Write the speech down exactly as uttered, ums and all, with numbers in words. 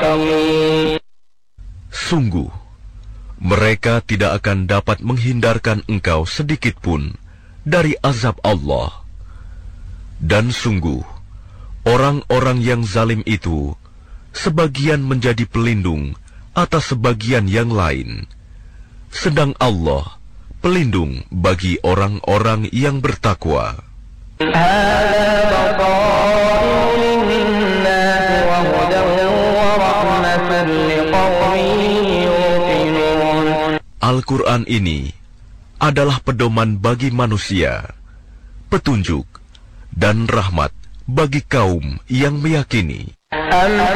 رقيب. Sungguh, mereka tidak akan dapat menghindarkan engkau sedikit pun dari azab Allah. Dan sungguh, orang-orang yang zalim itu sebagian menjadi pelindung atas sebagian yang lain, sedang Allah pelindung bagi orang-orang yang bertakwa. Al-Quran ini adalah pedoman bagi manusia, petunjuk dan rahmat bagi kaum yang meyakini.